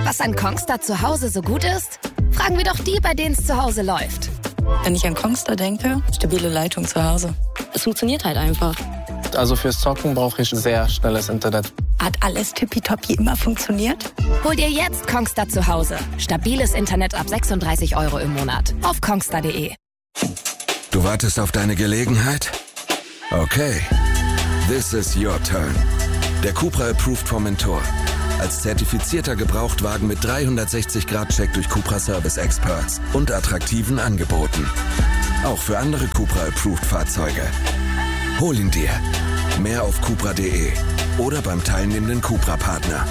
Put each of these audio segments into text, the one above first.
Was an Kongstar zu Hause so gut ist? Fragen wir doch die, bei denen es zu Hause läuft. Wenn ich an Kongstar denke, stabile Leitung zu Hause. Es funktioniert halt einfach. Also fürs Zocken brauche ich sehr schnelles Internet. Hat alles tippitoppi immer funktioniert? Hol dir jetzt Kongstar zu Hause. Stabiles Internet ab 36 € im Monat. Auf kongstar.de. Du wartest auf deine Gelegenheit? Okay. This is your turn. Der Cupra Approved Formentor. Als zertifizierter Gebrauchtwagen mit 360-Grad-Check durch Cupra Service Experts und attraktiven Angeboten. Auch für andere Cupra Approved Fahrzeuge. Hol ihn dir. Mehr auf cupra.de oder beim teilnehmenden Cupra-Partner.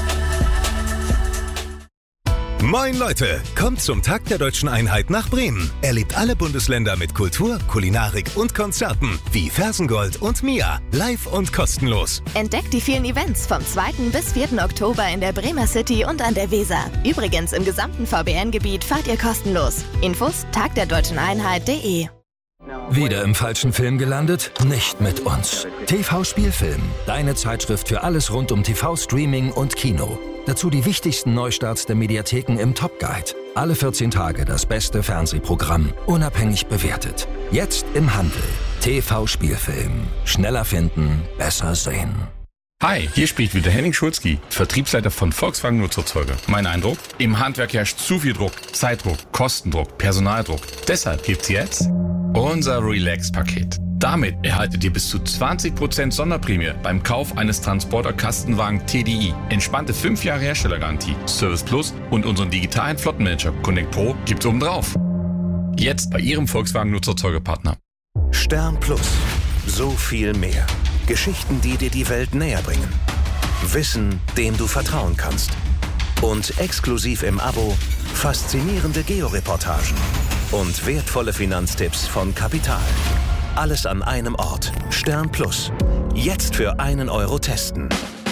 Moin Leute, kommt zum Tag der Deutschen Einheit nach Bremen. Erlebt alle Bundesländer mit Kultur, Kulinarik und Konzerten wie Fersengold und Mia. Live und kostenlos. Entdeckt die vielen Events vom 2. bis 4. Oktober in der Bremer City und an der Weser. Übrigens im gesamten VBN-Gebiet fahrt ihr kostenlos. Infos tagderdeutscheneinheit.de. Wieder im falschen Film gelandet? Nicht mit uns. TV Spielfilm, deine Zeitschrift für alles rund um TV-Streaming und Kino. Dazu die wichtigsten Neustarts der Mediatheken im Top Guide. Alle 14 Tage das beste Fernsehprogramm, unabhängig bewertet. Jetzt im Handel. TV Spielfilm. Schneller finden, besser sehen. Hi, hier spricht wieder Henning Schulzki, Vertriebsleiter von Volkswagen Nutzerzeuger. Mein Eindruck? Im Handwerk herrscht zu viel Druck, Zeitdruck, Kostendruck, Personaldruck. Deshalb gibt's jetzt unser Relax-Paket. Damit erhaltet ihr bis zu 20% Sonderprämie beim Kauf eines Transporter-Kastenwagen TDI. Entspannte 5 Jahre Herstellergarantie, Service Plus und unseren digitalen Flottenmanager Connect Pro gibt's obendrauf. Jetzt bei Ihrem Volkswagen Nutzerzeugerpartner. Stern Plus. So viel mehr. Geschichten, die dir die Welt näher bringen. Wissen, dem du vertrauen kannst. Und exklusiv im Abo faszinierende Georeportagen und wertvolle Finanztipps von Kapital. Alles an einem Ort. Stern Plus. Jetzt für 1 € testen.